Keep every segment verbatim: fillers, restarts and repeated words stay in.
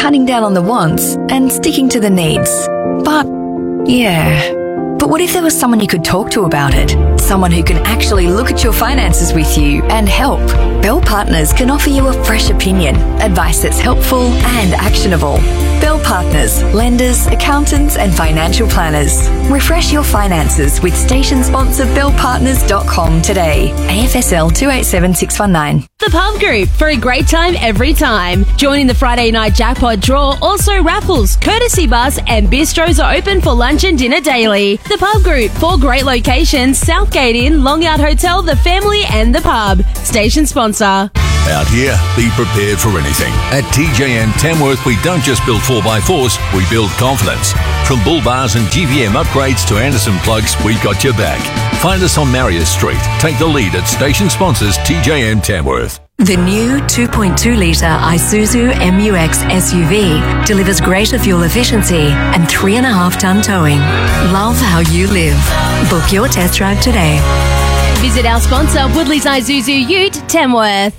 cutting down on the wants and sticking to the needs. But, yeah. But what if there was someone you could talk to about it? Someone who can actually look at your finances with you and help. Bell Partners can offer you a fresh opinion, advice that's helpful and actionable. Bell Partners, lenders, accountants and financial planners. Refresh your finances with station sponsor bell partners dot com today. A F S L two eight seven six one nine. The Pub Group, for a great time every time. Joining the Friday night jackpot draw, also raffles, courtesy bus and bistros are open for lunch and dinner daily. The Pub Group, four great locations, Southgate Inn, Longout Hotel, The Family and The Pub. Station sponsor. Out here, be prepared for anything. At T J M Tamworth, we don't just build four by fours, we build confidence. From bull bars and G V M upgrades to Anderson plugs, we got your back. Find us on Marius Street. Take the lead at station sponsors T J M Tamworth. The new two point two litre Isuzu M U X S U V delivers greater fuel efficiency and three point five tonne towing. Love how you live. Book your test drive today. Visit our sponsor, Woodley's Isuzu Ute, Tamworth.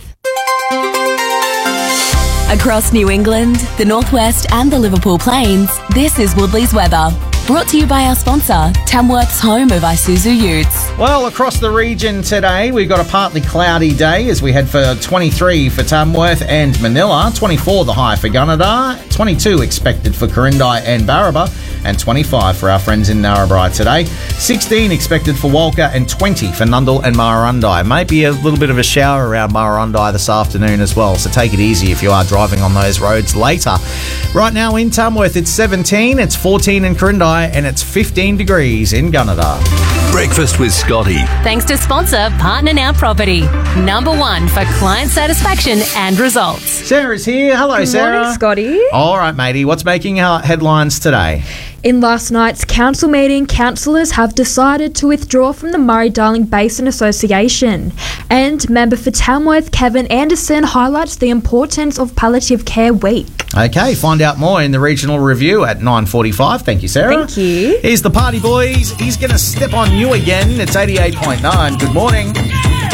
Across New England, the Northwest and the Liverpool Plains, this is Woodley's weather. Brought to you by our sponsor, Tamworth's home of Isuzu Utes. Well, across the region today, we've got a partly cloudy day as we head for twenty-three for Tamworth and Manila, twenty-four the high for Gunnedah, twenty-two expected for Corindai and Barraba, and twenty-five for our friends in Narrabri today. sixteen expected for Walker and twenty for Nundle and Murrurundi. Maybe a little bit of a shower around Murrurundi this afternoon as well, so take it easy if you are driving on those roads later. Right now in Tamworth, it's seventeen, it's fourteen in Corindai, and it's fifteen degrees in Gunnedah. Breakfast with Scotty. Thanks to sponsor Partner Now Property. Number one for client satisfaction and results. Sarah's here. Hello, Good Sarah. morning, Scotty. All right, matey. What's making our headlines today? In last night's council meeting, councillors have decided to withdraw from the Murray-Darling Basin Association. And member for Tamworth, Kevin Anderson, highlights the importance of Palliative Care Week. Okay, find out more in the regional review at nine forty-five. Thank you, Sarah. Thank you. Here's the Party Boys. He's going to step on you again. It's eighty-eight point nine. Good morning.